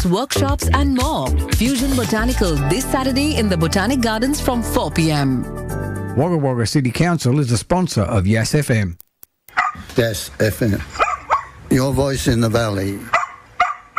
workshops and more. Fusion Botanical this Saturday in the Botanic Gardens from 4 p.m. Wagga Wagga City Council is a sponsor of Yes FM. Yes FM. Your voice in the valley.